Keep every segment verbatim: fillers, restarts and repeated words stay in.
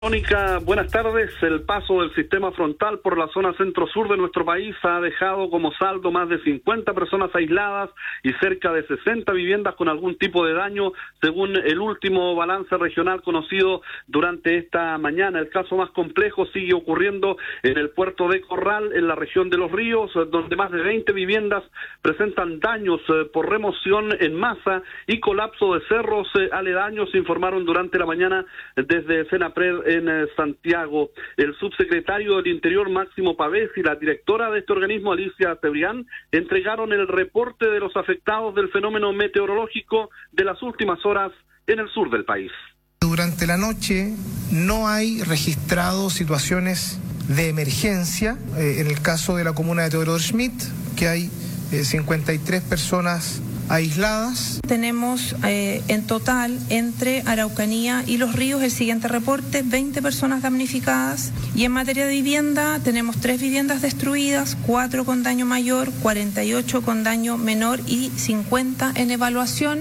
Mónica, buenas tardes. El paso del sistema frontal por la zona centro-sur de nuestro país ha dejado como saldo más de cincuenta personas aisladas y cerca de sesenta viviendas con algún tipo de daño, según el último balance regional conocido durante esta mañana. El caso más complejo sigue ocurriendo en el puerto de Corral, en la región de Los Ríos, donde más de veinte viviendas presentan daños por remoción en masa y colapso de cerros aledaños, se informaron durante la mañana desde Senapred en Santiago. El subsecretario del Interior, Máximo Pavés, y la directora de este organismo, Alicia Cebrián, entregaron el reporte de los afectados del fenómeno meteorológico de las últimas horas en el sur del país. Durante la noche no hay registrados situaciones de emergencia. Eh, en el caso de la comuna de Teodoro Schmidt, que hay eh, cincuenta y tres personas aisladas. Tenemos eh, en total entre Araucanía y Los Ríos el siguiente reporte: veinte personas damnificadas, y en materia de vivienda tenemos tres viviendas destruidas, cuatro con daño mayor, cuarenta y ocho con daño menor y cincuenta en evaluación.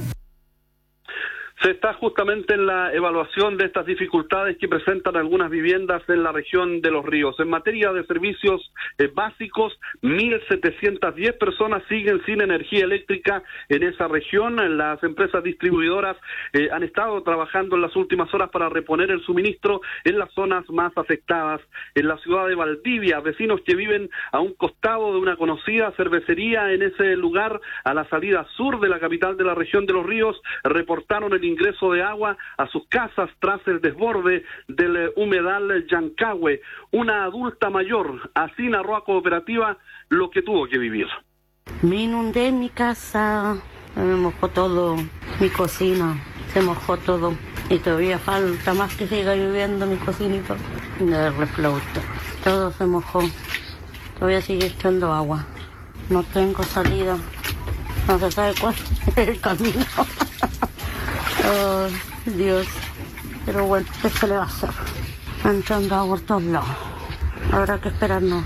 Se está justamente en la evaluación de estas dificultades que presentan algunas viviendas en la región de Los Ríos. En materia de servicios eh, básicos, mil setecientas diez personas siguen sin energía eléctrica en esa región. Las empresas distribuidoras eh, han estado trabajando en las últimas horas para reponer el suministro en las zonas más afectadas. En la ciudad de Valdivia, vecinos que viven a un costado de una conocida cervecería en ese lugar, a la salida sur de la capital de la región de Los Ríos, reportaron el ingreso de agua a sus casas tras el desborde del humedal Yancahue. Una adulta mayor así narró a Cooperativa lo que tuvo que vivir. Me inundé en mi casa, me mojó todo, mi cocina, se mojó todo y todavía falta más que siga lloviendo mi cocinita de reflauta. Todo se mojó, todavía sigue echando agua, no tengo salida, no se sabe cuál es el camino. Oh, Dios, pero bueno, ¿qué se le va a hacer? Entrando agua por todos lados, habrá que esperarnos.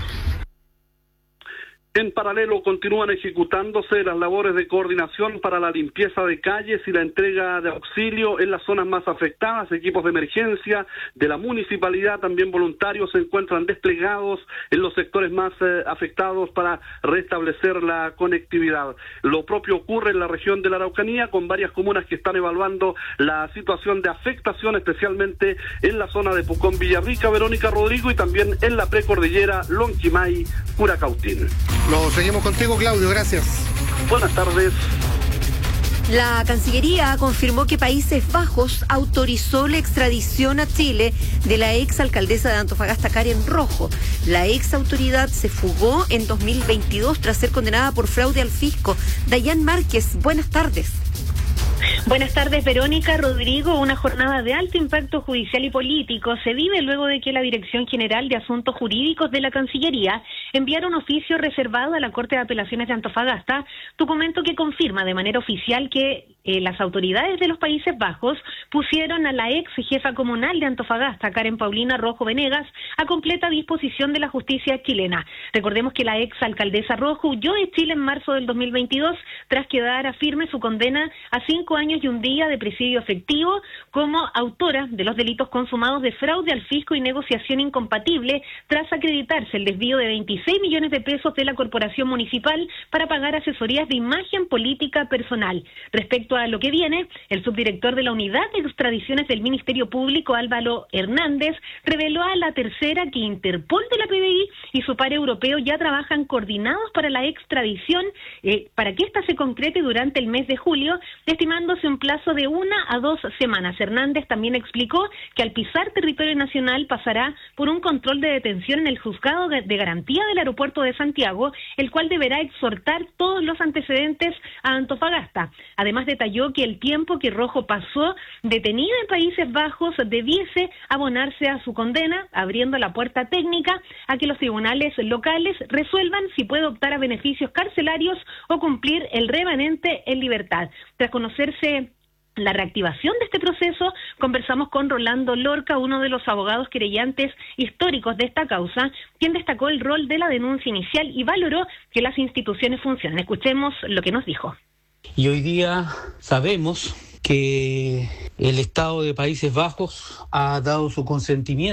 En paralelo continúan ejecutándose las labores de coordinación para la limpieza de calles y la entrega de auxilio en las zonas más afectadas. Equipos de emergencia de la municipalidad, también voluntarios, se encuentran desplegados en los sectores más eh, afectados para restablecer la conectividad. Lo propio ocurre en la región de la Araucanía, con varias comunas que están evaluando la situación de afectación, especialmente en la zona de Pucón, Villarrica, Verónica, Rodrigo, y también en la precordillera Lonquimay, Curacautín. Lo seguimos contigo, Claudio, gracias. Buenas tardes. La Cancillería confirmó que Países Bajos autorizó la extradición a Chile de la ex alcaldesa de Antofagasta, Karen Rojo. La ex autoridad se fugó en dos mil veintidós tras ser condenada por fraude al fisco. Dayan Márquez, buenas tardes. Buenas tardes, Verónica, Rodrigo. Una jornada de alto impacto judicial y político se vive luego de que la Dirección General de Asuntos Jurídicos de la Cancillería enviara un oficio reservado a la Corte de Apelaciones de Antofagasta, documento que confirma de manera oficial que eh, las autoridades de los Países Bajos pusieron a la ex jefa comunal de Antofagasta, Karen Paulina Rojo Venegas, a completa disposición de la justicia chilena. Recordemos que la ex alcaldesa Rojo huyó de Chile en marzo del dos mil veintidós tras quedar a firme su condena a cinco años y un día de presidio efectivo como autora de los delitos consumados de fraude al fisco y negociación incompatible, tras acreditarse el desvío de veintiséis millones de pesos de la corporación municipal para pagar asesorías de imagen política personal. Respecto a lo que viene, el subdirector de la Unidad de Extradiciones del Ministerio Público, Álvaro Hernández, reveló a La Tercera que Interpol de la P D I y su par europeo ya trabajan coordinados para la extradición, eh, para que ésta se concrete durante el mes de julio, estimándose un plazo de una a dos semanas. Hernández también explicó que al pisar territorio nacional pasará por un control de detención en el juzgado de garantía del aeropuerto de Santiago, el cual deberá exhortar todos los antecedentes a Antofagasta. Además detalló que el tiempo que Rojo pasó detenida en Países Bajos debiese abonarse a su condena, abriendo la puerta técnica a que los tribunales locales resuelvan si puede optar a beneficios carcelarios o cumplir el remanente en libertad. Tras conocerse la reactivación de este proceso, conversamos con Rolando Lorca, uno de los abogados querellantes históricos de esta causa, quien destacó el rol de la denuncia inicial y valoró que las instituciones funcionan. Escuchemos lo que nos dijo. Y hoy día sabemos que el Estado de Países Bajos ha dado su consentimiento